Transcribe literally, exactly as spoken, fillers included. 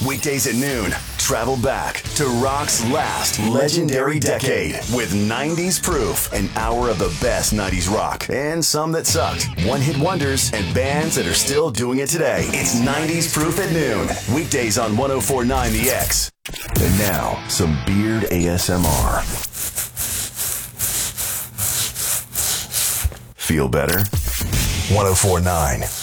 Weekdays at noon, travel back to rock's last legendary decade with nineties Proof, an hour of the best nineties rock and some that sucked, one-hit wonders, and bands that are still doing it today. It's nineties Proof at noon, weekdays on one oh four point nine The X. And now, some Beard A S M R. Feel better? one oh four point nine